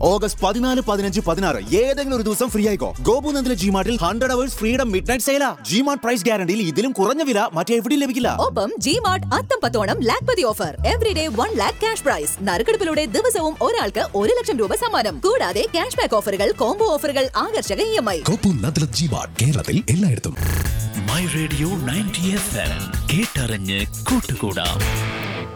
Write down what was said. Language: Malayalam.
ഓഗസ്റ്റ് 14, 15, 16 ഏതെങ്കിലും ഒരു ദിവസം ഫ്രീ ആയിക്കോ. ഗോപുനന്ദിലെ ജിമാർട്ടിൽ 100 hours freedom mid night സെയിലാ. G-Mart price ഗ്യാരണ്ടിയിൽ ഇതിലും കുറഞ്ഞ വില മറ്റെവിടെയും ലഭിക്കില്ല. ഒപ്പം G-Mart അത്തംപത്തോണം Lakhpati offer. Everyday 1 lakh cash prize. നറുക്കെടുപ്പിലൂടെ ദിവസവും ഒരാൾക്ക് 1 ലക്ഷം രൂപ സമ്മാനം. കൂടാതെ ക്യാഷ് ബാക്ക് ഓഫറുകൾ, കോംബോ ഓഫറുകൾ, ആകർഷക EMI. ഗോപുനന്ദിലെ ജിമാർട്ട് കേരളത്തിൽ എല്ലായിടത്തും. മൈ റേഡിയോ 90 FM കേട്ടറിഞ്ഞ് കൂട്ടുകൂടാം.